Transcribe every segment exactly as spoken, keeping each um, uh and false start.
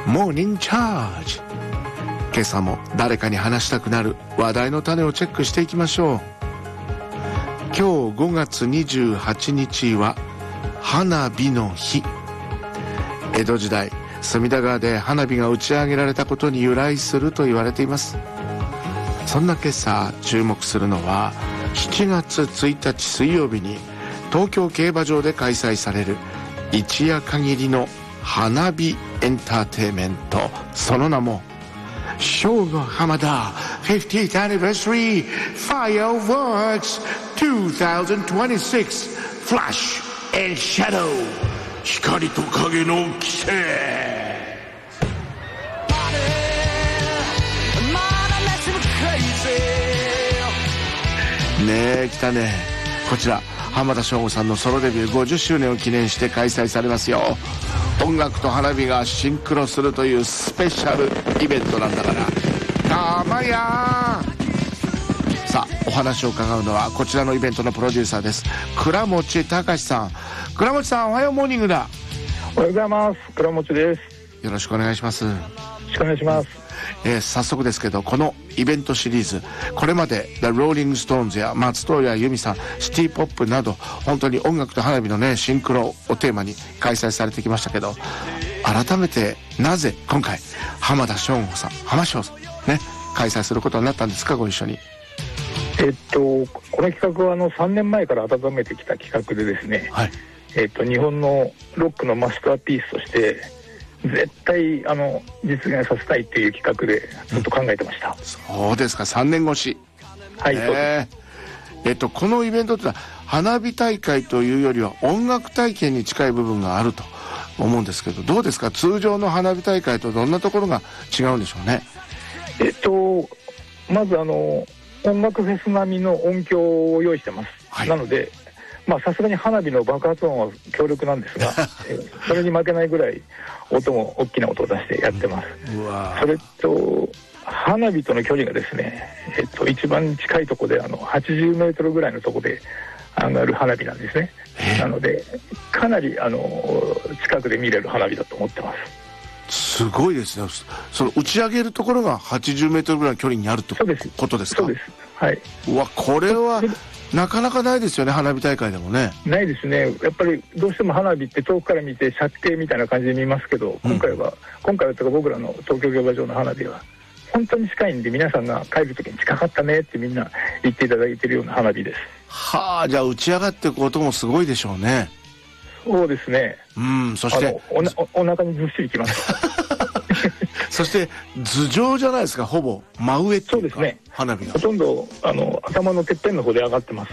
モーニングチャージ。今朝も誰かに話したくなる話題の種をチェックしていきましょう。今日ごがつにじゅうはちにちは花火の日。江戸時代、隅田川で花火が打ち上げられたことに由来すると言われています。そんな今朝注目するのはしちがつついたち水曜日に東京競馬場で開催される一夜限りの花火エンターテイメント、その名も正午浜田 フィフティース Anniversary Fireworks にせんにじゅうろく Flash and Shadow 光と影の季節。ねえ来たね。こちら浜田省吾さんのソロデビューごじゅっしゅうねんを記念して開催されますよ。音楽と花火がシンクロするというスペシャルイベントなんだからたまや。さあお話を伺うのはこちらのイベントのプロデューサーです。倉持隆さん。倉持さんおはようモーニングだ。 おはようございます。倉持です。 よろしくお願いします。よろしくお願いします。 えー、早速ですけどこのイベントシリーズ、これまで The Rolling Stones や松任谷由実さん、シティポップなど本当に音楽と花火のねシンクロをテーマに開催されてきましたけど、改めてなぜ今回浜田省吾さん、浜省さんね開催することになったんですか、ご一緒に。 えっとこの企画はあのさんねんまえから温めてきた企画でですね、はい、えっと日本のロックのマスターピースとして絶対あの実現させたいっていう企画でずっと考えてました、うん、 そうですか。さんねんごし。 はい、えー、そうです。 えっとこのイベントってのは花火大会というよりは音楽体験に近い部分があると思うんですけど、どうですか、通常の花火大会とどんなところが違うんでしょうね。 えっとまずあの音楽フェス並みの音響を用意してます、はい、なのでまあさすがに花火の爆発音は強力なんですがそれに負けないぐらい音も大きな音を出してやってます、うん、うわそれと花火との距離がですね、えっと、一番近いところであのはちじゅうメートルぐらいのところで上がる花火なんですね。なのでかなりあの近くで見れる花火だと思ってます。 すごいですね。その打ち上げるところがはちじゅうメートルぐらいの距離にあるってことですか。 そうです。はい。 うわこれはなかなかないですよね、花火大会でもね。 ないですね。やっぱりどうしても花火って遠くから見て射程みたいな感じで見ますけど、今回は、うん、今回はとか僕らの東京競馬場の花火は本当に近いんで、皆さんが帰る時に近かったねってみんな言っていただいているような花火です。 はあ、じゃあ打ち上がっていく音もすごいでしょうね。 そうですね。 うん、そしておなお腹にずっしりきますそして頭上じゃないですか、ほぼ真上っていうか。 そうですね、 花火がほとんどあの頭のてっぺんの方で上がってます。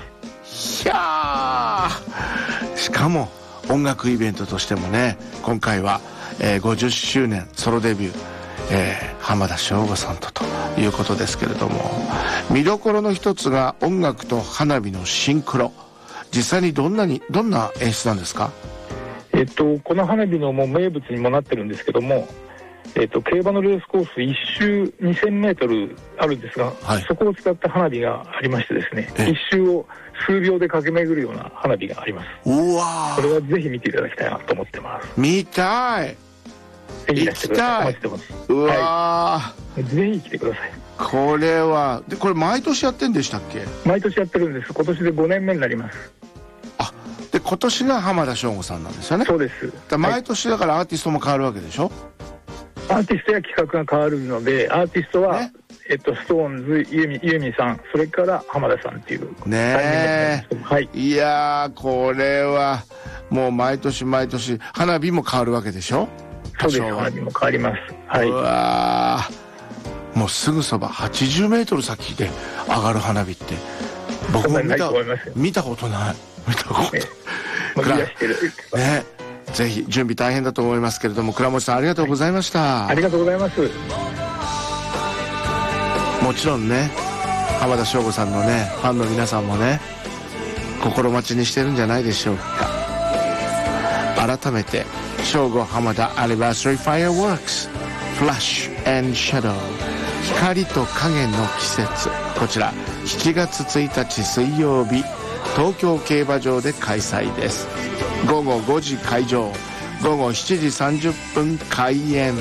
いやー、しかも音楽イベントとしてもね、今回は、えー、ごじゅっしゅうねんソロデビュー、えー、浜田省吾さんとということですけれども、見どころの一つが音楽と花火のシンクロ。実際にどんなにどんな演出なんですか。 えっとこの花火のもう名物にもなってるんですけども、えっと競馬のレースコース一周にせんメートルあるんですが、はい、そこを使った花火がありましてですね、一周を数秒で駆け巡るような花火があります。 うわ、 これはぜひ見ていただきたいなと思ってます。 見たい。 ぜひいらしてください。お待ちしてます。 うわ、 はい、ぜひ来てください。 これはでこれ毎年やってんでしたっけ。 毎年やってるんです。今年でごねんめになります。 あ、で今年が浜田省吾さんなんですよね。 そうです。 だ毎年だからアーティストも変わるわけでしょ。 アーティストや企画が変わるので、アーティストは、ね、えっと、ストーンズ、ユーミン、ユーミンさん、それから浜田さんっていうねえ、 はい、 いやーこれはもう毎年毎年花火も変わるわけでしょ。 そうです、花火も変わります。はい、 うわー、もうすぐそばはちじゅうメートル先で上がる花火って僕も見た見たことない見たことない、ね、ね、ぜひ準備大変だと思いますけれども、倉持さんありがとうございました、はい、 ありがとうございます。 もちろんね、浜田省吾さんのねファンの皆さんもね心待ちにしてるんじゃないでしょうか。改めて省吾浜田アニバーサリーファイアワークスフラッシュ&シャドウ、光と影の季節、こちらしちがつついたち水曜日東京競馬場で開催です。ごごごじ開場、ごごしちじさんじゅっぷん開演。